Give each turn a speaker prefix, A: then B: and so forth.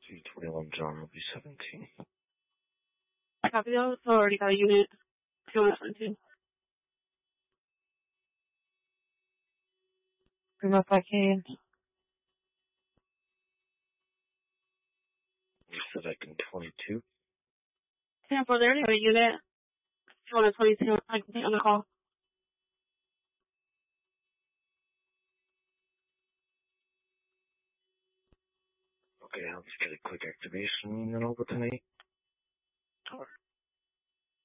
A: 321 John will be 17.
B: Copy that. I already got a unit. 217. Bring up I can.
A: You said I can 22.
B: Tampa, they already got a unit. 222. I can take on the call.
A: Okay, let's get a quick activation and then over tonight.
B: Sure.